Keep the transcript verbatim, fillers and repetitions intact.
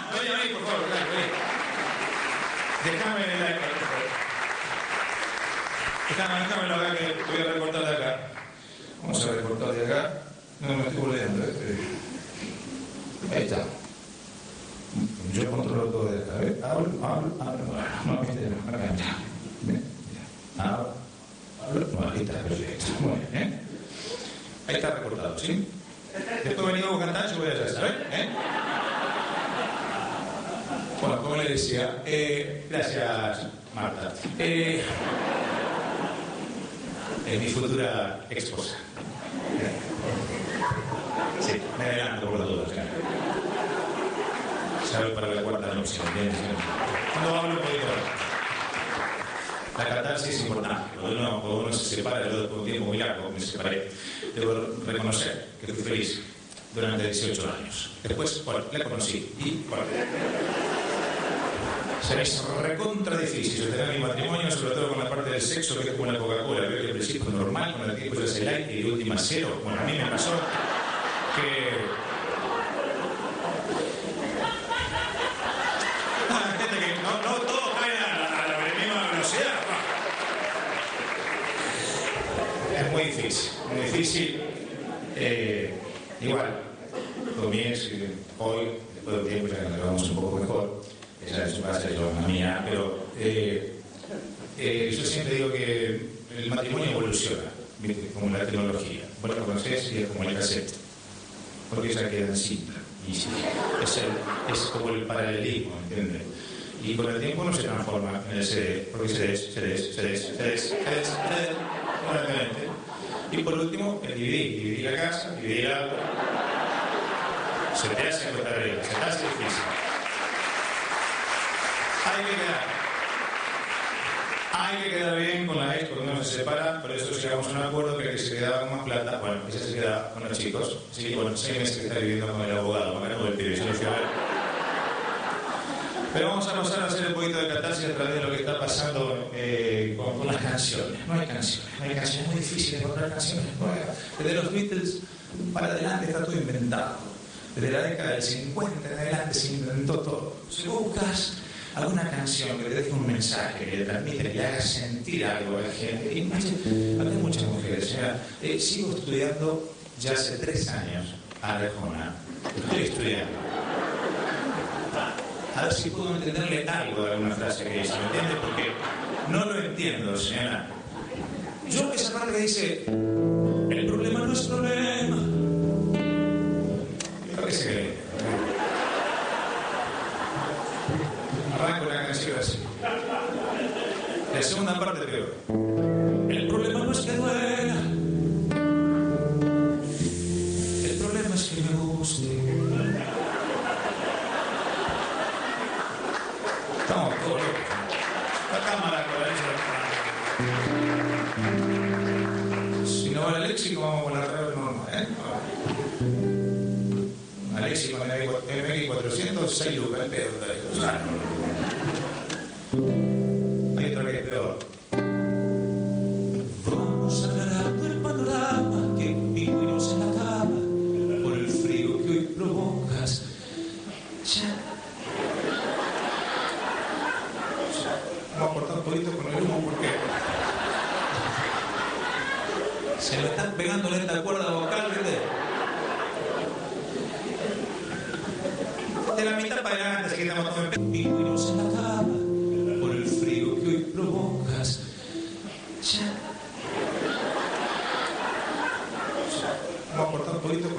Oye, ahí, por favor, dale, vení. Déjame el like, por favor. Déjame, déjamelo acá que voy a recortar de acá. Vamos a recortar de acá. No me estoy volviendo, ¿eh? Ahí está. Yo controlo todo de acá, ¿ves? Hablo, hablo, hablo. Bueno, no, viste, no, acá está. Bien, ya. Hablo, hablo. Bueno, ahí está, perfecto. Muy bien, ¿eh? Ahí está recortado, ¿sí? Después venimos a cantar, yo voy a hacer, ¿sabes? ¿Eh? Bueno, como le decía, eh, gracias, Marta. Eh, es mi futura esposa. Sí, me adelanto por las dudas, claro. Sabe para la cuarta noche, ¿entiendes? Cuando hablo un poquito, la catarsis es importante. Cuando uno, cuando uno se separa, después de un tiempo muy largo, me separé, debo reconocer que fui feliz durante dieciocho años. Después, bueno, la conocí y, bueno, se me hizo recontra difícil sostener mi matrimonio, sobre todo con la parte del sexo, que es como la Coca-Cola. Veo que al principio es normal, con el tiempo se hace light y de última cero. Bueno, a mí me pasó que... No, no todos caen a la, a la misma velocidad. Es muy difícil, muy difícil. Eh, igual, con mi ex, hoy, después de un tiempo, ya que nos llevamos un poco mejor, esa es su casa, yo la mía, pero eh, eh, yo siempre digo que el matrimonio evoluciona, ¿viste? Como la tecnología. Vos lo conocés y es como el cassette, porque ella queda en cinta. Y es, el, es como el paralelismo, ¿entiendes? Y con el tiempo no se transforma en el C D, porque C Ds, C Ds, C Ds, C Ds, C Ds, C Ds, y por último, el D V D, dividir la casa, dividir el auto. Se te hace cuesta arriba, se te hace difícil. Hay que quedar. Hay que quedar bien con la ex cuando uno se separa, por eso llegamos a un acuerdo que el que se quedaba con más plata, bueno, ella se quedaba con los chicos. Sí, bueno, seis meses que está viviendo con el abogado, acá no el pibe, yo lo fui a ver. Pero vamos a pasar a hacer un poquito de catarsis a través de lo que está pasando eh, con, con las canciones. No hay canciones, no hay canciones, es muy difícil encontrar canciones nuevas. Desde los Beatles para adelante está todo inventado. Desde la década del cincuenta en adelante se inventó todo. Si vos buscas alguna canción que te deje un mensaje, que le transmite, que le haga sentir algo a la gente. Y acá hay muchas mujeres, señora. Eh, sigo estudiando ya hace tres años a Arjona. Estoy estudiando. A ver si puedo entenderle algo de alguna frase que dice, ¿me entiende? Porque no lo entiendo, señora. Yo esa parte que dice, el problema no es problema. Me parece que... Arranco la canción así. La segunda parte peor. El problema no es que duela. El problema es que me guste. Estamos todos locos. La cámara con la... Si no va el léxico, vamos con la red normal, ¿eh? Una léxico en M X cuatrocientos, seis lucas, el pedo. Hay otra que es peor. Vamos aclarando el panorama, que pingüinos en la cama, por el frío que hoy provocas. Ya. Vamos a cortar un poquito con el humo porque se le están pegando en esta cuerda vocal, ¿viste? De la mitad para adelante, así que estamos todos en pingüinos en la cama, por el frío que hoy provocas. Ya. Vamos a cortar un poquito con